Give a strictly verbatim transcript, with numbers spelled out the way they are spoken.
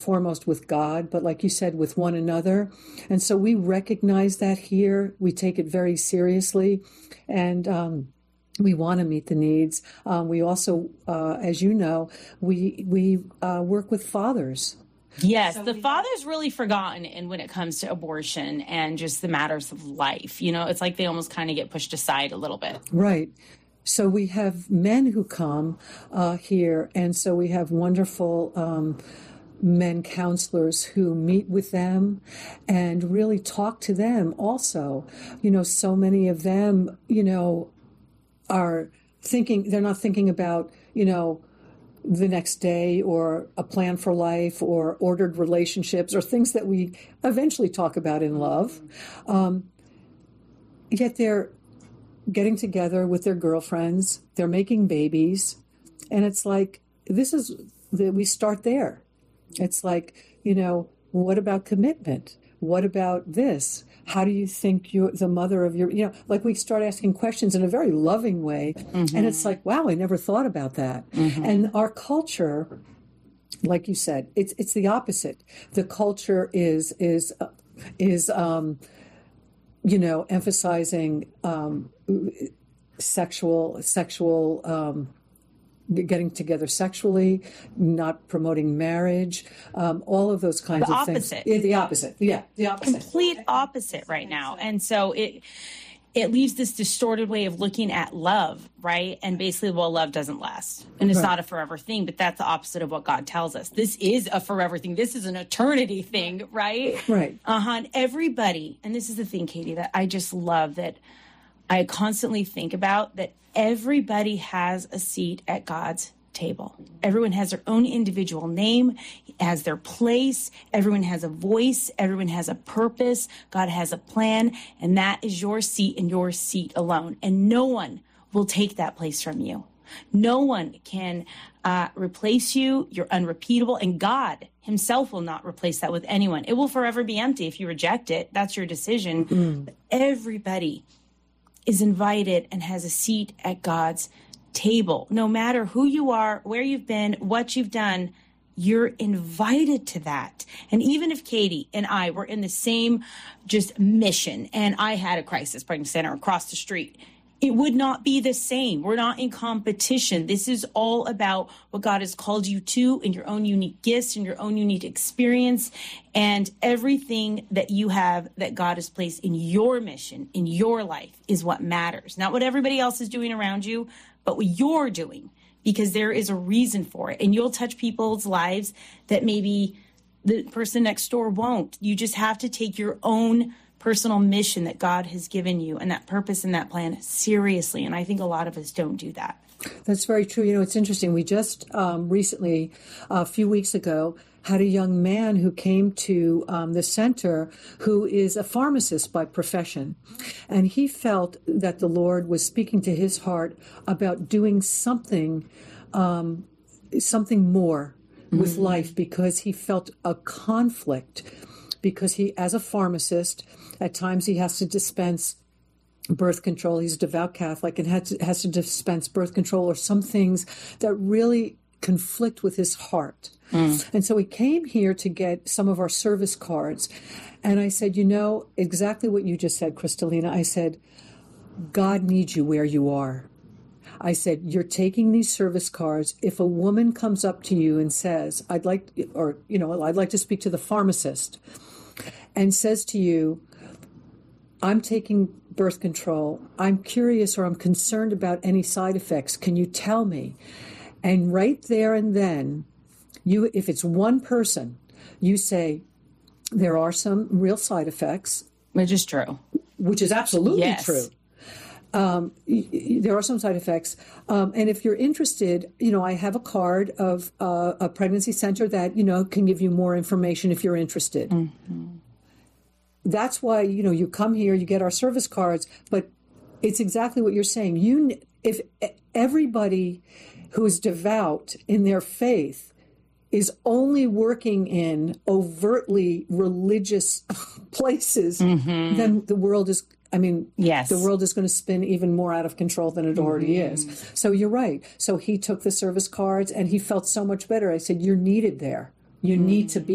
foremost with God, but like you said, with one another. And so we recognize that here. We take it very seriously. And um, we want to meet the needs. Um, we also, uh, as you know, we, we uh, work with fathers. Yes, so the father's have... really forgotten in when it comes to abortion and just the matters of life. You know, it's like they almost kind of get pushed aside a little bit. Right. So we have men who come uh, here, and so we have wonderful um, men counselors who meet with them and really talk to them also. You know, so many of them, you know, are thinking, they're not thinking about, you know, the next day or a plan for life or ordered relationships or things that we eventually talk about in love. Um, yet they're getting together with their girlfriends, they're making babies. And it's like, this is, the, we start there. It's like, you know, what about commitment? What about this? How do you think you, the mother of your, you know, like we start asking questions in a very loving way. Mm-hmm. And it's like, wow, I never thought about that. Mm-hmm. And our culture, like you said, it's it's the opposite. The culture is, is, uh, is um, you know, emphasizing um, sexual, sexual, um, getting together sexually, not promoting marriage, um, all of those kinds the of opposite. things. Yeah, the opposite. Yeah, the opposite. Complete opposite right now. And so it it leaves this distorted way of looking at love, right? And basically, well, love doesn't last. And it's right. not a forever thing, but that's the opposite of what God tells us. This is a forever thing. This is an eternity thing, right? Right. Uh-huh. And everybody, and this is the thing, Katie, that I just love that I constantly think about, that everybody has a seat at God's table. Everyone has their own individual name, has their place. Everyone has a voice. Everyone has a purpose. God has a plan, and that is your seat and your seat alone. And no one will take that place from you. No one can uh, replace you. You're unrepeatable, and God himself will not replace that with anyone. It will forever be empty if you reject it. That's your decision. Mm. But everybody is invited and has a seat at God's table. No matter who you are, where you've been, what you've done, you're invited to that. And even if Katie and I were in the same just mission and I had a crisis pregnancy center across the street, it would not be the same. We're not in competition. This is all about what God has called you to and your own unique gifts and your own unique experience and everything that you have that God has placed in your mission, in your life, is what matters. Not what everybody else is doing around you, but what you're doing, because there is a reason for it. And you'll touch people's lives that maybe the person next door won't. You just have to take your own personal mission that God has given you and that purpose and that plan seriously. And I think a lot of us don't do that. That's very true. You know, it's interesting. We just um, recently, a few weeks ago, had a young man who came to um, the center who is a pharmacist by profession. And he felt that the Lord was speaking to his heart about doing something, um, something more with mm-hmm. life, because he felt a conflict. Because he, as a pharmacist, at times he has to dispense birth control. He's a devout Catholic and has to, has to dispense birth control or some things that really conflict with his heart. Mm. And so he came here to get some of our service cards. And I said, you know, exactly what you just said, Kristalina. I said, God needs you where you are. I said, you're taking these service cards. If a woman comes up to you and says, I'd like, or, you know, I'd like to speak to the pharmacist, and says to you, I'm taking birth control. I'm curious or I'm concerned about any side effects. Can you tell me? And right there and then, you, if it's one person, you say, there are some real side effects. Which is true. Which is absolutely yes. true. Um, there are some side effects. Um, and if you're interested, you know, I have a card of uh, a pregnancy center that, you know, can give you more information if you're interested. Mm-hmm. That's why, you know, you come here, you get our service cards, but it's exactly what you're saying. You, if everybody who is devout in their faith is only working in overtly religious places, mm-hmm. then the world is, I mean, yes. the world is going to spin even more out of control than it already mm-hmm. is. So you're right. So he took the service cards and he felt so much better. I said, you're needed there. You mm-hmm. need to be